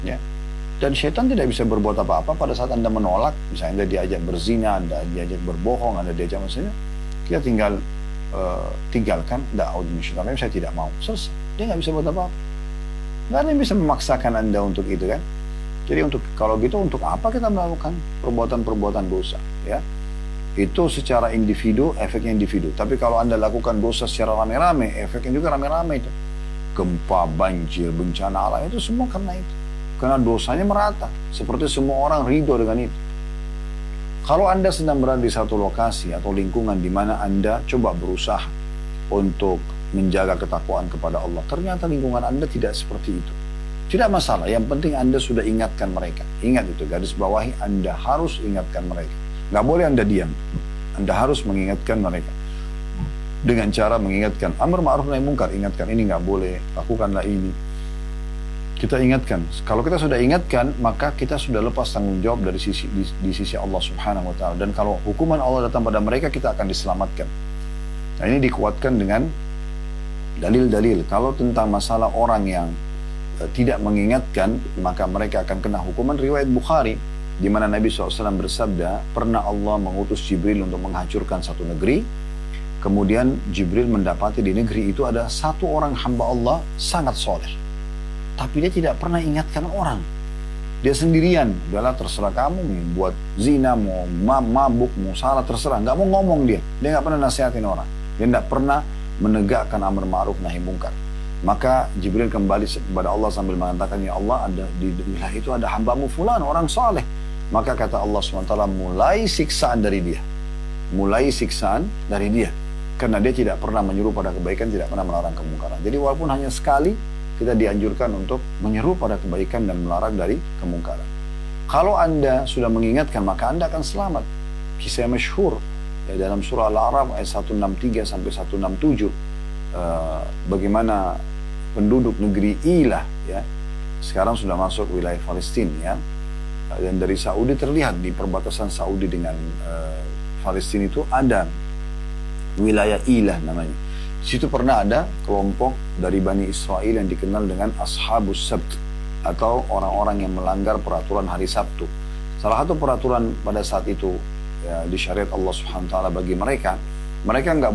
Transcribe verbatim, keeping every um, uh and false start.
Ya. Dan syaitan tidak bisa berbuat apa-apa pada saat Anda menolak, misalnya Anda diajak berzina, Anda diajak berbohong, Anda diajak maksudnya, kita tinggal uh, tinggalkan, syaitan, saya tidak mau, selesai. Dia nggak bisa buat apa-apa. Nggak ada yang bisa memaksakan Anda untuk itu kan. Jadi untuk kalau gitu untuk apa kita melakukan perbuatan-perbuatan dosa? Ya, itu secara individu, efeknya individu. Tapi kalau Anda lakukan dosa secara rame-rame, efeknya juga rame-rame itu. Gempa, banjir, bencana alam itu semua karena itu. Karena dosanya merata. Seperti semua orang ridho dengan itu. Kalau Anda sedang berada di satu lokasi atau lingkungan di mana Anda coba berusaha untuk menjaga ketakwaan kepada Allah, ternyata lingkungan Anda tidak seperti itu. Tidak masalah, yang penting Anda sudah ingatkan mereka. Ingat itu, garis bawahi, Anda harus ingatkan mereka. Nggak boleh Anda diam. Anda harus mengingatkan mereka. Dengan cara mengingatkan, amar ma'ruf nahi munkar, ingatkan, ini nggak boleh, lakukanlah ini. Kita ingatkan. Kalau kita sudah ingatkan, maka kita sudah lepas tanggung jawab dari sisi di, di sisi Allah Subhanahu wa taala. Dan kalau hukuman Allah datang pada mereka, kita akan diselamatkan. Nah, ini dikuatkan dengan dalil-dalil. Kalau tentang masalah orang yang uh, tidak mengingatkan, maka mereka akan kena hukuman. Riwayat Bukhari, di mana Nabi shallallahu alaihi wasallam bersabda, pernah Allah mengutus Jibril untuk menghancurkan satu negeri. Kemudian Jibril mendapati di negeri itu ada satu orang hamba Allah sangat soleh. Tapi dia tidak pernah ingatkan orang. Dia sendirian. Udahlah terserah kamu, mau buat zina, mau mabuk, mau salah, terserah. Nggak mau ngomong dia. Dia nggak pernah nasihatin orang. Dia nggak pernah menegakkan amar ma'ruf nahi munkar. Maka Jibril kembali kepada Allah sambil mengatakan, ya Allah, ada di wilayah itu ada hambamu fulan, orang saleh. Maka kata Allah subhanahu wa taala, mulai siksaan dari dia. Mulai siksaan dari dia. Karena dia tidak pernah menyuruh pada kebaikan, tidak pernah melarang kemungkaran. Jadi walaupun hanya sekali, kita dianjurkan untuk menyeru pada kebaikan dan melarang dari kemungkaran. Kalau Anda sudah mengingatkan, maka Anda akan selamat. Kisah masyhur ya, dalam surah Al-A'raf ayat seratus enam puluh tiga sampai seratus enam puluh tujuh, uh, bagaimana penduduk negeri Ilah ya, sekarang sudah masuk wilayah Palestina ya. Dan dari Saudi terlihat di perbatasan Saudi dengan uh, Palestina itu ada wilayah Ilah namanya. Di situ pernah ada kelompok dari Bani Israel yang dikenal dengan Ashabus Sabt, atau orang-orang yang melanggar peraturan hari Sabtu. Salah satu peraturan pada saat itu ya, di syariat Allah Subhanahu wa taala bagi mereka, mereka nggak